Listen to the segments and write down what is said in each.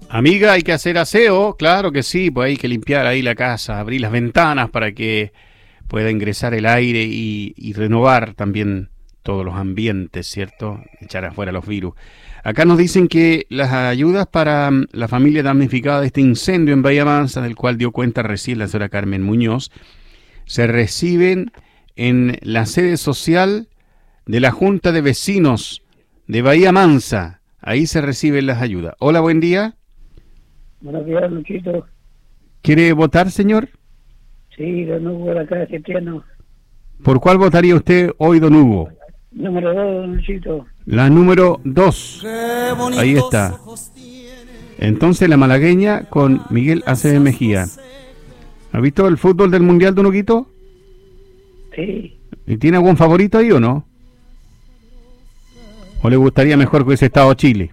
Amiga, hay que hacer aseo, claro que sí, pues hay que limpiar ahí la casa, abrir las ventanas para que pueda ingresar el aire y renovar también todos los ambientes, ¿cierto? Echar afuera los virus. Acá nos dicen que las ayudas para la familia damnificada de este incendio en Bahía Mansa, del cual dio cuenta recién la señora Carmen Muñoz, se reciben en la sede social de la Junta de Vecinos de Bahía Mansa. Ahí se reciben las ayudas. Hola, buen día. Buenos días, Luchito. ¿Quiere votar, señor? Sí, don Hugo de acá de Cipriano. ¿Por cuál votaría usted hoy, don Hugo? Número 2, don Luchito. La número 2. Ahí está. Entonces la malagueña con Miguel Aceves Mejía. ¿Ha visto el fútbol del Mundial, don Huguito? Sí. ¿Y tiene algún favorito ahí o no? ¿O le gustaría mejor que hubiese estado Chile?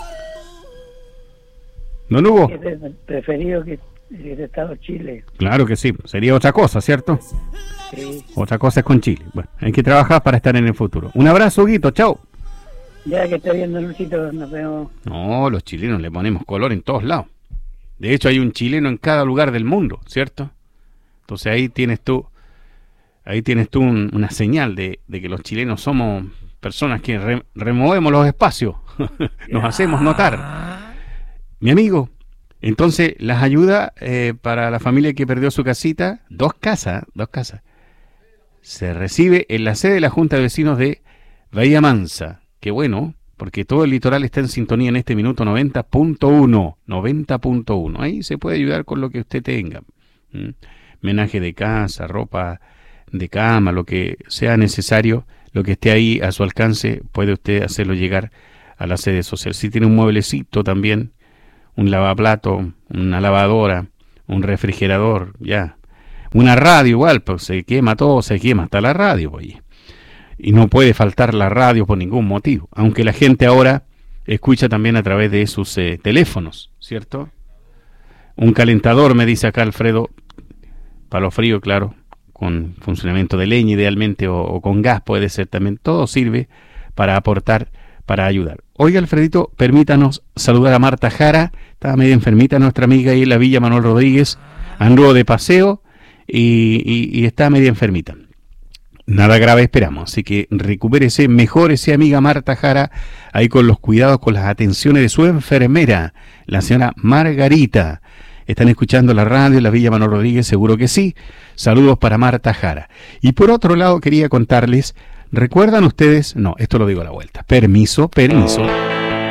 ¿Don Hugo? Preferido que hubiese estado Chile. Claro que sí, sería otra cosa, ¿cierto? Sí. Otra cosa es con Chile. Bueno, hay que trabajar para estar en el futuro. Un abrazo, Huguito, chao. Ya que está viendo, Luchito, nos vemos. No, los chilenos le ponemos color en todos lados. De hecho, hay un chileno en cada lugar del mundo, ¿cierto? Entonces ahí tienes tú una señal de que los chilenos somos personas que removemos los espacios, nos hacemos notar. Mi amigo, entonces las ayudas para la familia que perdió su casita, dos casas, se recibe en la sede de la Junta de Vecinos de Bahía Mansa. Qué bueno, porque todo el litoral está en sintonía en este minuto 90.1. Ahí se puede ayudar con lo que usted tenga. Menaje de casa, ropa de cama, lo que sea necesario, lo que esté ahí a su alcance, puede usted hacerlo llegar a la sede social. Si tiene un mueblecito también, un lavaplato, una lavadora, un refrigerador, ya. Una radio igual, pues se quema todo, se quema hasta la radio, oye. Y no puede faltar la radio por ningún motivo, aunque la gente ahora escucha también a través de sus teléfonos, ¿cierto? Un calentador, me dice acá Alfredo, para lo frío, claro, con funcionamiento de leña idealmente o con gas puede ser también, todo sirve para aportar, para ayudar. Oiga, Alfredito, permítanos saludar a Marta Jara, estaba medio enfermita nuestra amiga ahí en la Villa Manuel Rodríguez, anduvo de paseo y está medio enfermita. Nada grave esperamos, así que recupérese, mejórese, amiga Marta Jara, ahí con los cuidados, con las atenciones de su enfermera, la señora Margarita. ¿Están escuchando la radio en la Villa Manuel Rodríguez? Seguro que sí. Saludos para Marta Jara. Y por otro lado quería contarles, ¿recuerdan ustedes? No, esto lo digo a la vuelta. Permiso.